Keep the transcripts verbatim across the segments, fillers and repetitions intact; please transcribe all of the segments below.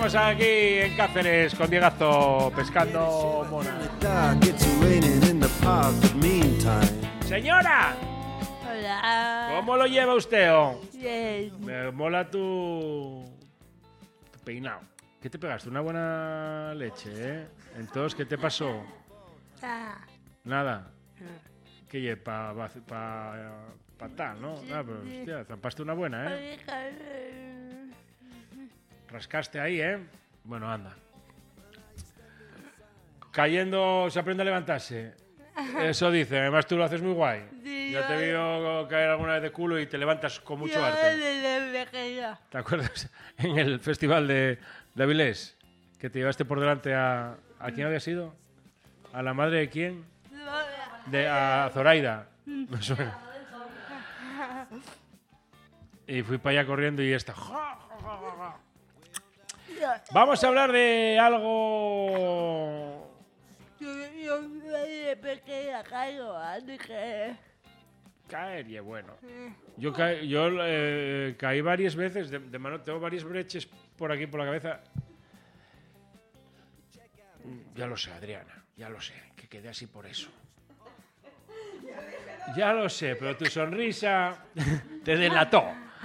Seguimos aquí en Cáceres con Diegazo pescando mona. Señora, Hola. ¿cómo lo lleva usted? Oh? Bien. Me mola tu, tu peinado. ¿Qué te pegaste? Una buena leche, ¿eh? Entonces, ¿qué te pasó? Ah. Nada. ¿Qué lleva? Pa, pa, pa, pa tal, ¿no? Ah, pero, hostia, zampaste una buena, ¿eh? Rascaste ahí, ¿eh? Bueno, anda. Cayendo se aprende a levantarse. Eso dice. Además, tú lo haces muy guay. Sí, Ya te he visto caer alguna vez de culo y te levantas con mucho arte. ¿Te acuerdas? En el festival de, de Avilés, que te llevaste por delante a... ¿A quién había sido? ¿A la madre de quién? De, a Zoraida. Me suena. Y fui para allá corriendo y esta... Vamos a hablar de algo... Yo, yo de pequeña caigo, así que... Caer y bueno. Yo, ca yo eh, caí varias veces, de, de mano, tengo varias breches por aquí, por la cabeza. Ya lo sé, Adriana, ya lo sé, que quedé así por eso. Ya lo sé, pero tu sonrisa te delató.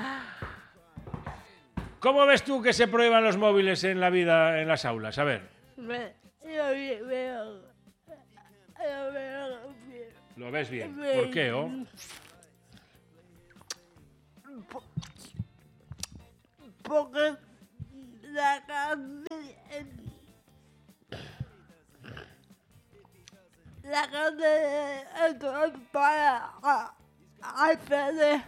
¿Cómo ves tú que se prueban los móviles en la vida, en las aulas? A ver. Me, yo veo... Yo veo... ¿Lo ves bien? ¿Por qué, oh? Porque la cambia... La cambia entonces para hacer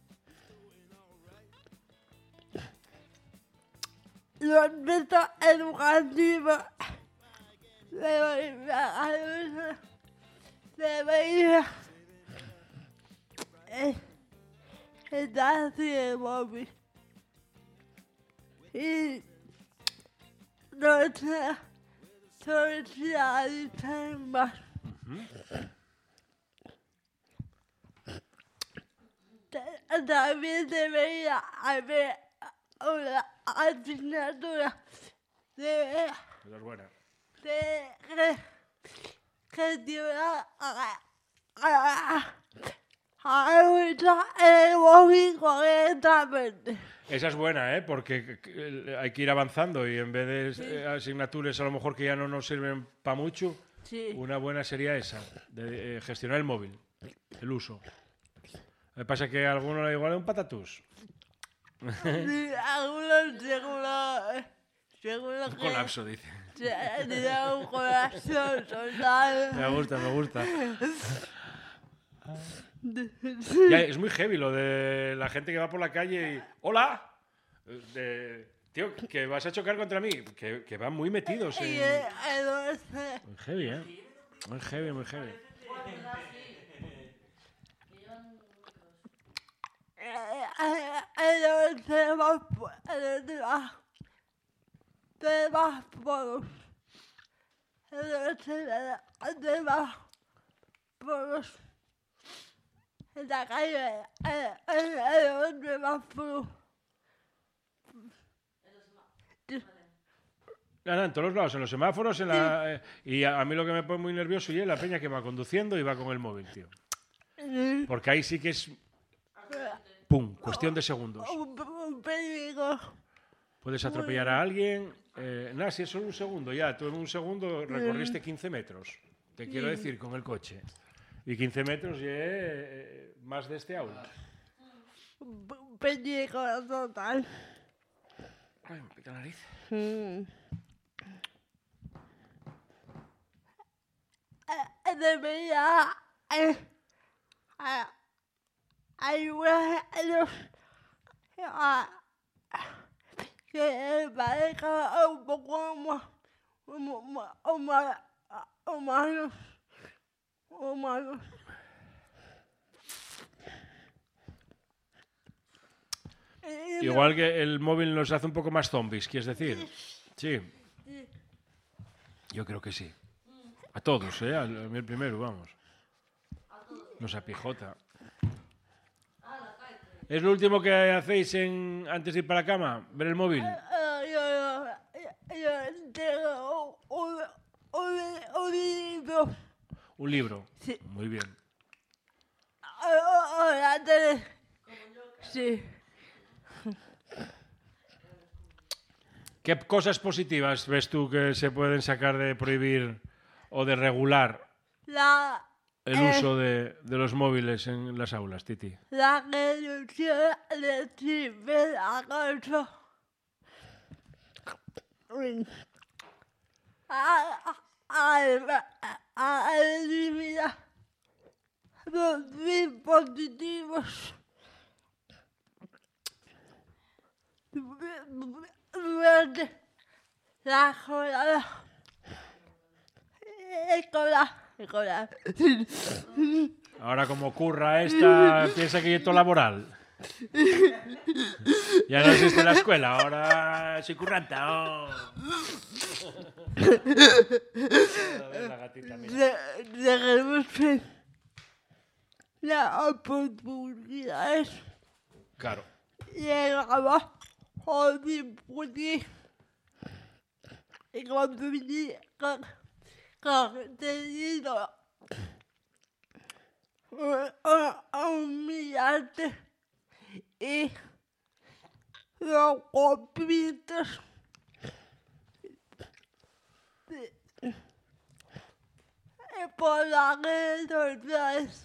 los métodos educativos debería debería estar así el móvil y no sea socializar más. También debería haber una asignatura de, Esa es buena. de que, que lleva a, a, a usar el móvil correctamente. Esa es buena, ¿eh? Porque hay que ir avanzando y en vez de sí. eh, asignaturas a lo mejor que ya no nos sirven para mucho, sí. Una buena sería esa, de eh, gestionar el móvil, el uso. Me pasa que a alguno le igual es un patatús. Sí, algunos seguro, seguro un que... colapso, dice. Tiene un colapso total. Me gusta, me gusta. Ya, es muy heavy lo de la gente que va por la calle y... ¡Hola! De, tío, que vas a chocar contra mí. Que, que van muy metidos en... Muy heavy, ¿eh? Muy heavy, muy heavy. En la calle, en el semáforo. No, no, en todos los lados, en los semáforos, en la, eh, y a, a mí lo que me pone muy nervioso y es la peña que va conduciendo y va con el móvil, tío. Porque ahí sí que es... ¡Pum! Cuestión de segundos. Un peligro. Puedes atropellar a alguien. Eh, nada, si es solo un segundo, ya. Tú en un segundo recorriste quince metros. Te quiero decir, con el coche. Y quince metros ya eh, más de este aula. Un peligro total. Ay, me pica la nariz. Mm. Debería eh, ayudar a los a, que parezca un poco más humanos. Humanos. Humanos. Igual que el móvil nos hace un poco más zombies, ¿quieres decir? Sí. Yo creo que sí. A todos, ¿eh? A mí el primero, vamos. Nos apijota. ¿Es lo último que hacéis en, antes de ir para la cama? ¿Ver el móvil? Yo, yo, Un libro. Sí. Muy bien. O, o la tele. Sí. ¿Qué cosas positivas ves tú que se pueden sacar de prohibir o de regular La, el eh, uso de, de los móviles en las aulas, Titi? la reducción de ciberacoso. A, a, a eliminar los dispositivos durante la jornada escolar. escolar. Ahora como curra esta, piensa que es todo laboral. Ya no existe la escuela, ahora soy curranta. Oh. A ver, la gatita, mira. De, de reducir las oportunidades Claro. de grabar o difundir y consumir con- contenido humillante y los conflictos por las redes sociales.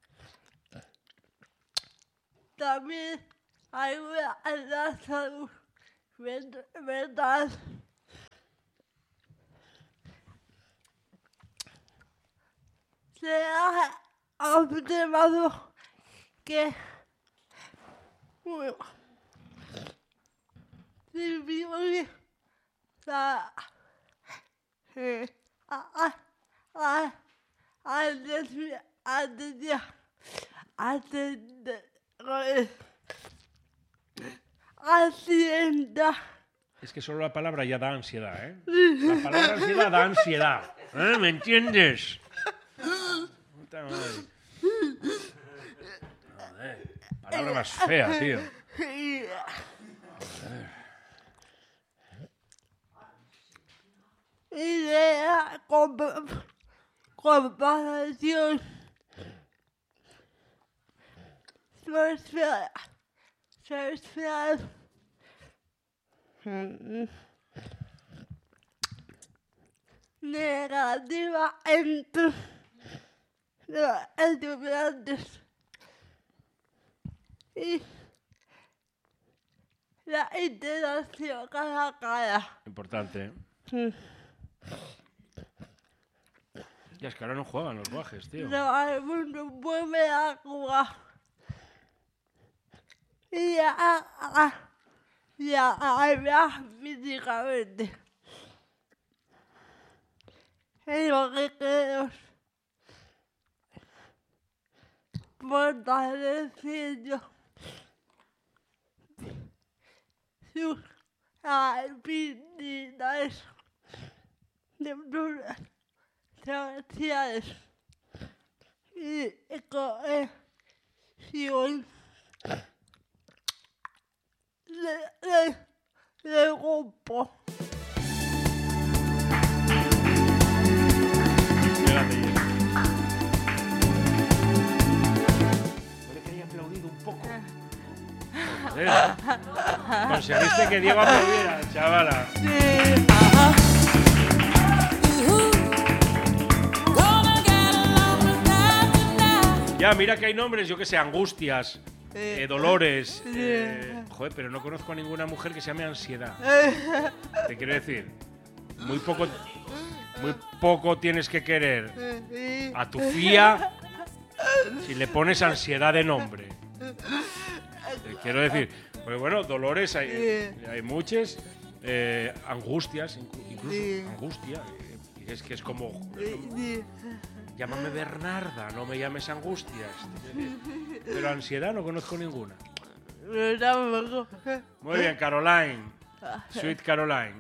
También ayuda a la salud men- mental. Se ha observado que bueno, disminuye la eh, a- a- a- atención atención atención ansiedad. Es que solo la palabra ya da ansiedad, ¿eh? La palabra ansiedad da ansiedad. ¿Eh? ¿Me entiendes? Puta madre. Joder, palabra más fea, tío. Y de la comp- comparación social, social negativa entre los estudiantes y la interacción cara a cara. Importante, ¿eh? Ya es que ahora no juegan los guajes, tío. No hay mundo vuelve a jugar. Y a, a, y a hablar físicamente. En los recreos. Fortaleciendo sus habilidades de sociales y cohesión de, de, de grupo. Yo le quería aplaudir un poco. Joder. Conseguiste que Diego aplaudiera, chavala. Sí. Ya, mira que hay nombres, yo que sé, Angustias, eh, Dolores. Sí. Eh, joder, pero no conozco a ninguna mujer que se llame Ansiedad. Te quiero decir, muy poco, muy poco tienes que querer a tu fía si le pones Ansiedad de nombre. Te quiero decir, pues bueno, Dolores hay, hay muchas, eh, Angustias, inclu- incluso Sí. Angustia, eh, es que es como... Llámame Bernarda, no me llames Angustias. Pero Ansiedad no conozco ninguna. Muy bien, Caroline. Sweet Caroline.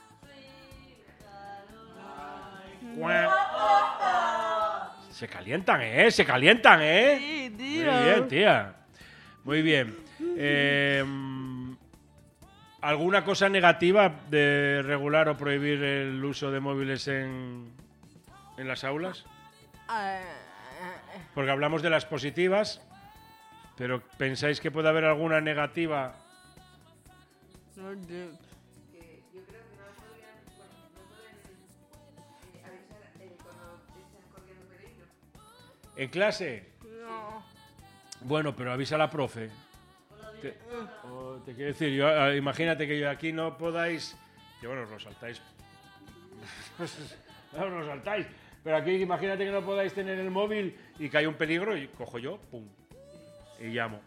Se calientan, ¿eh? Se calientan, ¿eh? Sí, Muy tío. bien, tía. Muy bien. Eh, ¿Alguna cosa negativa de regular o prohibir el uso de móviles en, en las aulas? Porque hablamos de las positivas, pero ¿pensáis que puede haber alguna negativa? No sé. Yo creo que no podrían, bueno, no pueden eh, avisar eh, cuando estén corriendo peligro. ¿En clase? No. Bueno, pero avisa a la profe. Te, o te quiero decir, yo, ah, imagínate que yo aquí no podáis... Que bueno, os lo saltáis. No, os lo saltáis. Pero aquí imagínate que no podáis tener el móvil y que hay un peligro y cojo yo, pum, y llamo.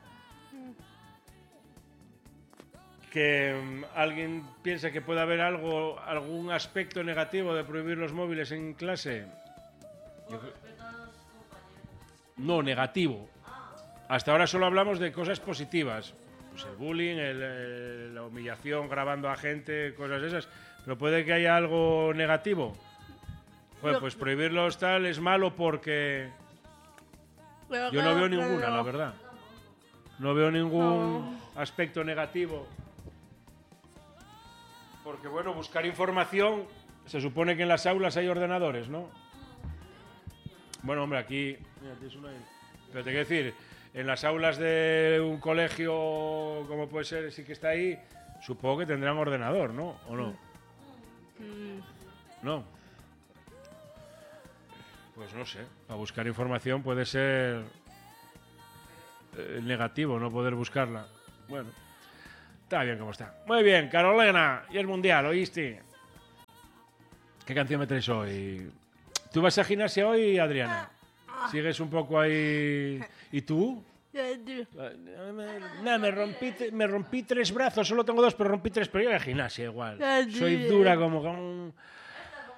Que um, alguien piensa que puede haber algo, algún aspecto negativo de prohibir los móviles en clase. Yo creo... No, negativo. Hasta ahora solo hablamos de cosas positivas. Pues el bullying, el, el, la humillación grabando a gente, cosas esas. Pero puede que haya algo negativo. Bueno, pues prohibirlos tal es malo porque... Yo no veo ninguna, la verdad. No veo ningún aspecto negativo. Porque, bueno, buscar información... Se supone que en las aulas hay ordenadores, ¿no? Bueno, hombre, aquí... Mira, tienes una ahí. Pero te quiero decir, en las aulas de un colegio, como puede ser, sí que está ahí, supongo que tendrán ordenador, ¿no? ¿O no? No. Pues no sé, para buscar información puede ser eh, negativo no poder buscarla. Bueno, está bien como está. Muy bien, Carolina, y el Mundial, ¿oíste? ¿Qué canción me traes hoy? ¿Tú vas a gimnasia hoy, Adriana? ¿Sigues un poco ahí? ¿Y tú? No, me rompí, me rompí tres brazos, solo tengo dos, pero rompí tres, pero yo a la gimnasia igual. Soy dura como... como